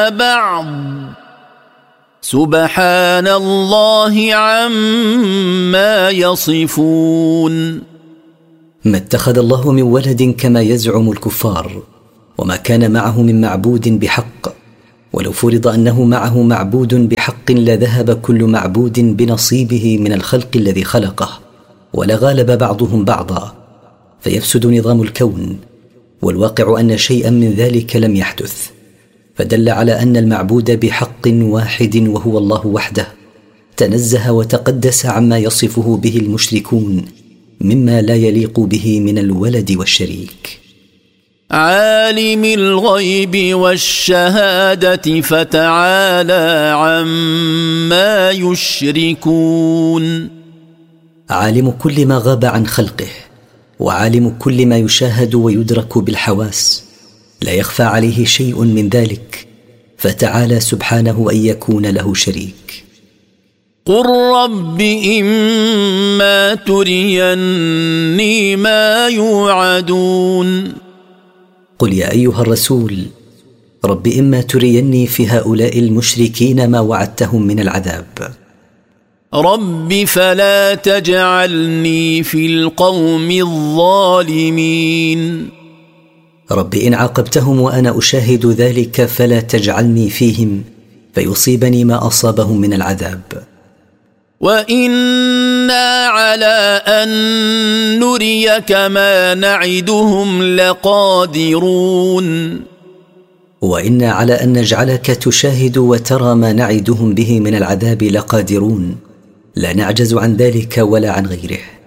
بعض سبحان الله عما يصفون. ما اتخذ الله من ولد كما يزعم الكفار، وما كان معه من معبود بحق، ولو فرض أنه معه معبود بحق لذهب كل معبود بنصيبه من الخلق الذي خلقه، ولغالب بعضهم بعضا، فيفسد نظام الكون، والواقع أن شيئا من ذلك لم يحدث، فدل على أن المعبود بحق واحد وهو الله وحده تنزه وتقدس عما يصفه به المشركون مما لا يليق به من الولد والشريك. عالم الغيب والشهادة فتعالى عما يشركون. عالم كل ما غاب عن خلقه، وعالم كل ما يشاهد ويدرك بالحواس، لا يخفى عليه شيء من ذلك، فتعالى سبحانه أن يكون له شريك. قل رب إما تريني ما يوعدون. قل يا أيها الرسول، رب إما تريني في هؤلاء المشركين ما وعدتهم من العذاب. رب فلا تجعلني في القوم الظالمين. رب إن عاقبتهم وأنا أشاهد ذلك فلا تجعلني فيهم فيصيبني ما أصابهم من العذاب. وإنا على أن نريك ما نعدهم لقادرون. وإنا على أن نجعلك تشاهد وترى ما نعدهم به من العذاب لقادرون، لا نعجز عن ذلك ولا عن غيره.